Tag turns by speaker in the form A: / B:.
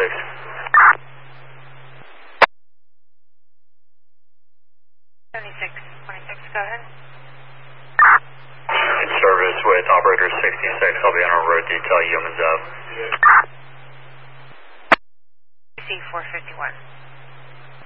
A: 7626, go ahead.
B: In service with operator 66, I'll be on a road detail, Yeoman's Ave.
A: C451.